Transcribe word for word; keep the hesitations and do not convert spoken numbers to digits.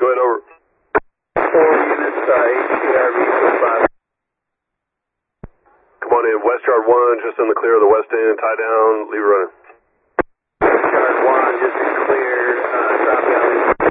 ahead, over. Four units, uh, H T R V five. Come on in, West Yard one, just in the clear of the west end, tie down, leave it running.